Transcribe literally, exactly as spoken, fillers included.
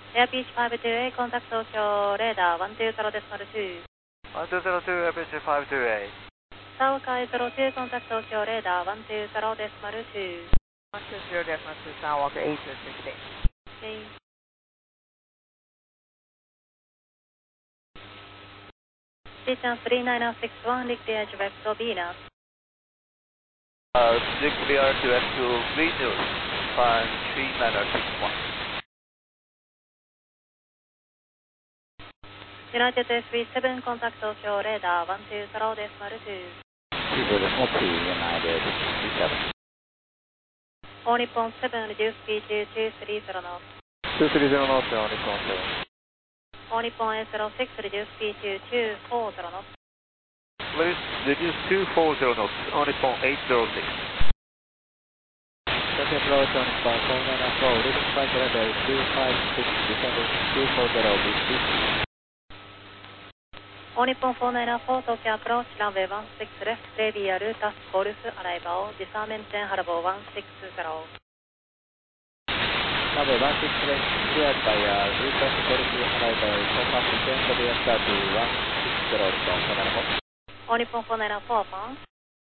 エアピーチファイブツーエーコンタクト東京レーダーワンツーゼロデシマルツー。 ワンツーゼロツーエアピーチファイブツーエー。 サウカイゼロツーコンタクト東京レーダーワンツーゼロデシマルツー。 ワンツーゼロデシマルツー、サンワークエイトシックスエイト。 Distance three nine zero six one, Lick the edge of Exo Venus. Uh, Lick clear to Exo Venus, climb three nine zero six one. United three seven, contact Tokyo radar one two zero decimal two. Two decimal two, United three seven. All Nippon seven, reduce speed to two three zero knots. two three zero knots, All Nippon seven. All Nippon eight zero six, reduce speed to two four zero knots. Please reduce two four zero knots, All Nippon eight zero six. Tokyo approach on Nippon four nine zero four, leading flight level two five six, descending two four zero, speed. All Nippon four nine zero four, Tokyo approach, runway one six left, Xavier Lucas, Golf, arrival, disarmament ten, Harbour one six zero. Runway one six left, cleared by uh, Lucas, Golf, arrival, confirm descend W S R to one six zero, four nine zero four. All Nippon four nine zero four, phone.